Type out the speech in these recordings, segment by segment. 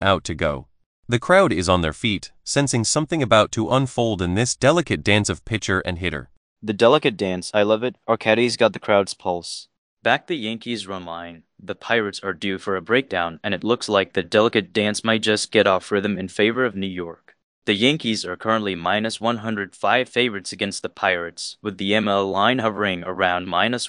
out to go. The crowd is on their feet, sensing something about to unfold in this delicate dance of pitcher and hitter. The delicate dance, I love it. Arcadi's got the crowd's pulse. Back the Yankees run line. The Pirates are due for a breakdown, and it looks like the delicate dance might just get off rhythm in favor of New York. The Yankees are currently minus 105 favorites against the Pirates, with the ML line hovering around minus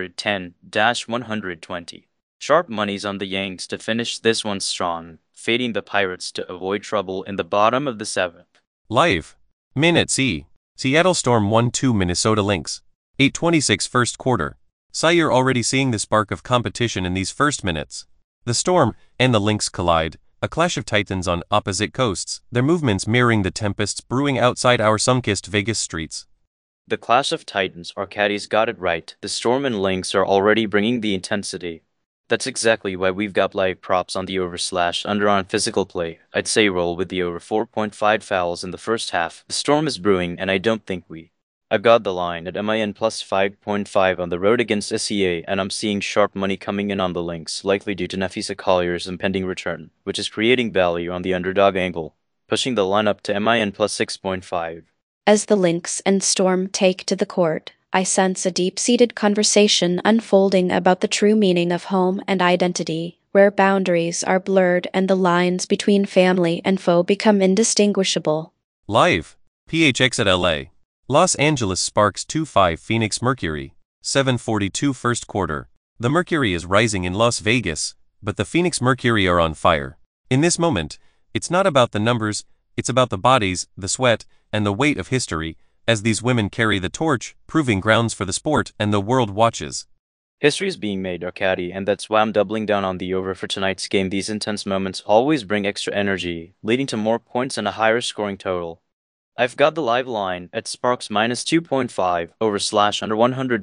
110-120. Sharp money's on the Yanks to finish this one strong, fading the Pirates to avoid trouble in the bottom of the seventh. Live. Min at sea. Seattle Storm 1-2 Minnesota Lynx. 8:26 first quarter. You're already seeing the spark of competition in these first minutes. The Storm and the Lynx collide, a clash of titans on opposite coasts, their movements mirroring the tempests brewing outside our sun-kissed Vegas streets. The clash of titans, Arcadi's got it right. The Storm and Lynx are already bringing the intensity. That's exactly why we've got live props on the over/under on physical play. I'd say roll with the over 4.5 fouls in the first half. The Storm is brewing, and I don't think I've got the line at MIN plus 5.5 on the road against SEA, and I'm seeing sharp money coming in on the Lynx, likely due to Napheesa Collier's impending return, which is creating value on the underdog angle, pushing the line up to MIN plus 6.5. As the Lynx and Storm take to the court, I sense a deep-seated conversation unfolding about the true meaning of home and identity, where boundaries are blurred and the lines between family and foe become indistinguishable. Live. PHX at LA. Los Angeles Sparks 2-5 Phoenix Mercury. 7:42 first quarter. The Mercury is rising in Las Vegas, but the Phoenix Mercury are on fire. In this moment, it's not about the numbers, it's about the bodies, the sweat, and the weight of history, as these women carry the torch, proving grounds for the sport and the world watches. History is being made, Arcadi, and that's why I'm doubling down on the over for tonight's game. These intense moments always bring extra energy, leading to more points and a higher scoring total. I've got the live line at Sparks minus 2.5 over/under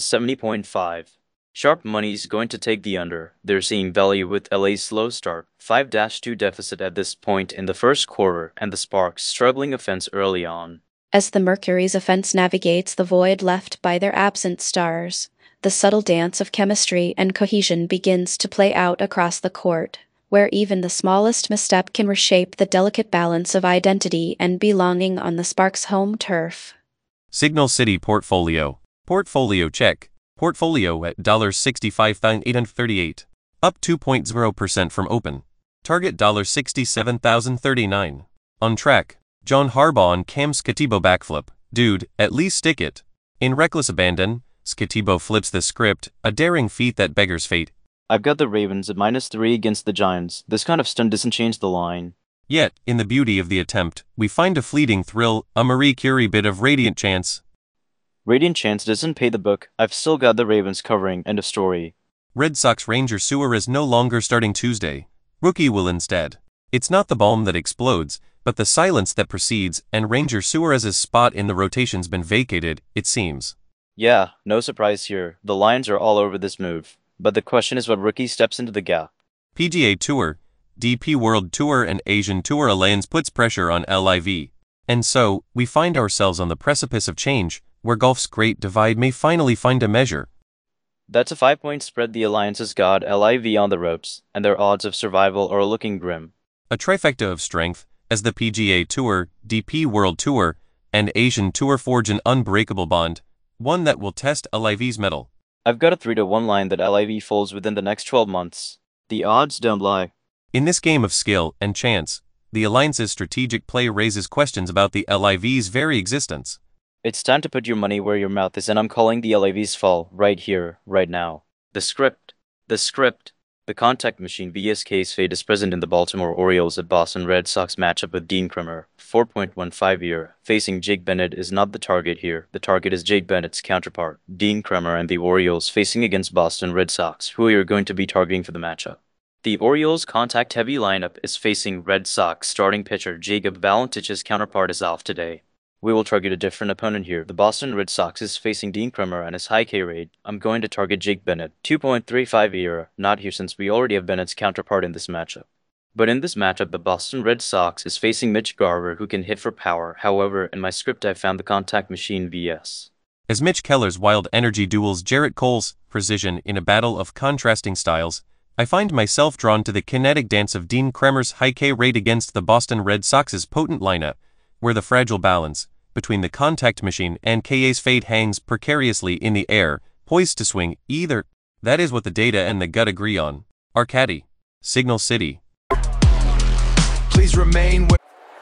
170.5. Sharp money's going to take the under. They're seeing value with LA's slow start, 5-2 deficit at this point in the first quarter, and the Sparks' struggling offense early on. As the Mercury's offense navigates the void left by their absent stars, the subtle dance of chemistry and cohesion begins to play out across the court, where even the smallest misstep can reshape the delicate balance of identity and belonging on the Sparks' home turf. Signal City Portfolio. Portfolio check. Portfolio at $65,838. Up 2.0% from open. Target $67,039. On track. John Harbaugh on Cam Skatibo backflip. Dude, at least stick it. In reckless abandon, Skatibo flips the script, a daring feat that beggars fate. I've got the Ravens at -3 against the Giants. This kind of stunt doesn't change the line. Yet, in the beauty of the attempt, we find a fleeting thrill, a Marie Curie bit of radiant chance. Radiant chance doesn't pay the book. I've still got the Ravens covering, end of story. Red Sox Ranger Suarez no longer starting Tuesday. Rookie will instead. It's not the bomb that explodes, but the silence that precedes, and Ranger Suarez's spot in the rotation's been vacated, it seems. Yeah, no surprise here. The Lions are all over this move. But the question is what rookie steps into the gap. PGA Tour, DP World Tour and Asian Tour Alliance puts pressure on LIV. And so, we find ourselves on the precipice of change, where golf's great divide may finally find a measure. That's a 5-point spread. The Alliance has got LIV on the ropes, and their odds of survival are looking grim. A trifecta of strength, as the PGA Tour, DP World Tour, and Asian Tour forge an unbreakable bond, one that will test LIV's mettle. I've got a 3-1 line that LIV folds within the next 12 months. The odds don't lie. In this game of skill and chance, the Alliance's strategic play raises questions about the LIV's very existence. It's time to put your money where your mouth is, and I'm calling the LIV's fall right here, right now. The script. The contact machine vs. Case Fade is present in the Baltimore Orioles at Boston Red Sox matchup with Dean Kremer, 4.15 year. Facing Jake Bennett is not the target here. The target is Jake Bennett's counterpart, Dean Kremer, and the Orioles facing against Boston Red Sox, who we are going to be targeting for the matchup. The Orioles' contact-heavy lineup is facing Red Sox starting pitcher Jacob Valentich's counterpart is off today. We will target a different opponent here. The Boston Red Sox is facing Dean Kremer and his high K rate. I'm going to target Jake Bennett, 2.35 ERA, not here since we already have Bennett's counterpart in this matchup. But in this matchup, the Boston Red Sox is facing Mitch Garver, who can hit for power. However, in my script I found the contact machine vs. As Mitch Keller's wild energy duels Jarrett Cole's precision in a battle of contrasting styles, I find myself drawn to the kinetic dance of Dean Kremer's high K rate against the Boston Red Sox's potent lineup, where the fragile balance between the contact machine and Ka's fade hangs precariously in the air, poised to swing either. That is what the data and the gut agree on. Arcady. Signal City. Please remain where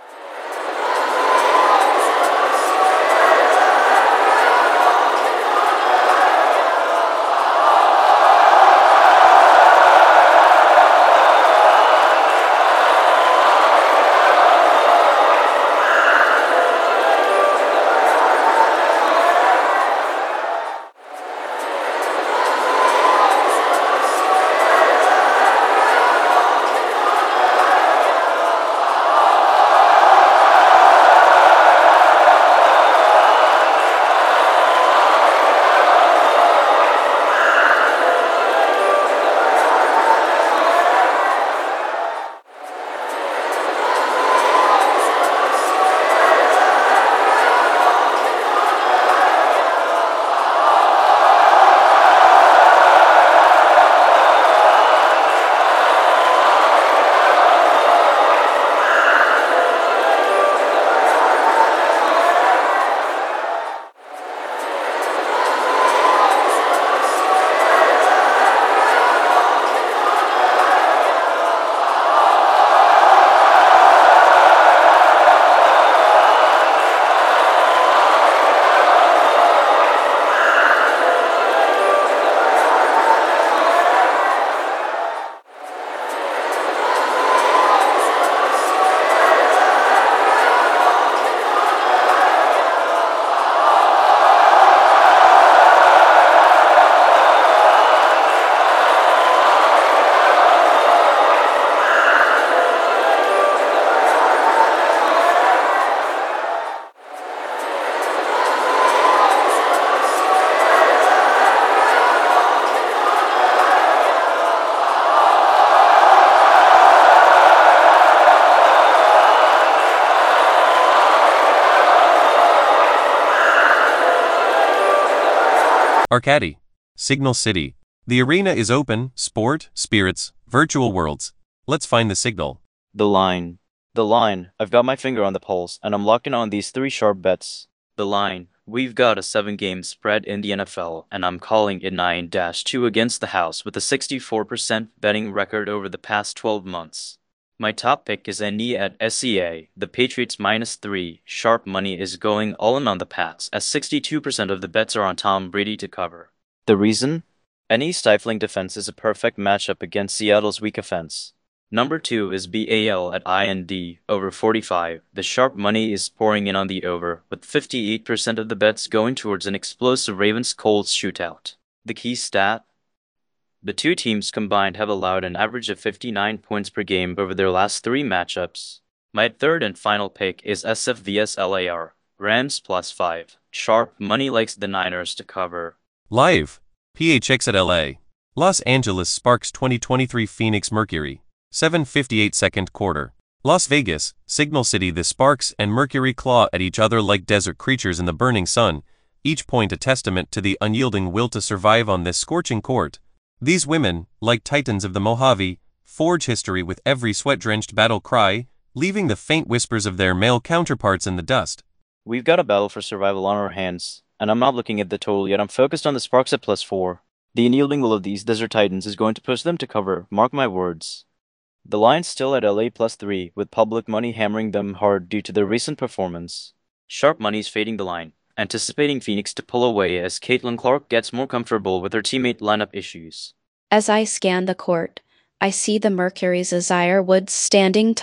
Arcady. Signal City. The arena is open, sport, spirits, virtual worlds. Let's find the signal. The line. The line. I've got my finger on the pulse, and I'm locked in on these 3 sharp bets. The line. We've got a 7-game spread in the NFL, and I'm calling it 9-2 against the house with a 64% betting record over the past 12 months. My top pick is NE at SEA. The Patriots -3. Sharp money is going all in on the Pats, as 62% of the bets are on Tom Brady to cover. The reason? NE's stifling defense is a perfect matchup against Seattle's weak offense. Number 2 is BAL at IND, over 45. The sharp money is pouring in on the over, with 58% of the bets going towards an explosive Ravens-Colts shootout. The key stat? The 2 teams combined have allowed an average of 59 points per game over their last 3 matchups. My third and final pick is SF vs LAR, Rams +5. Sharp money likes the Niners to cover. Live. PHX at LA. Los Angeles Sparks 2023 Phoenix Mercury. 7:58 second quarter. Las Vegas, Signal City. The Sparks and Mercury claw at each other like desert creatures in the burning sun, each point a testament to the unyielding will to survive on this scorching court. These women, like titans of the Mojave, forge history with every sweat-drenched battle cry, leaving the faint whispers of their male counterparts in the dust. We've got a battle for survival on our hands, and I'm not looking at the total yet. I'm focused on the Sparks at +4. The unyielding will of these desert titans is going to push them to cover, mark my words. The line's still at LA +3, with public money hammering them hard due to their recent performance. Sharp money's fading the line, anticipating Phoenix to pull away as Caitlin Clark gets more comfortable with her teammate lineup issues. As I scan the court, I see the Mercury's Isaiah Woods standing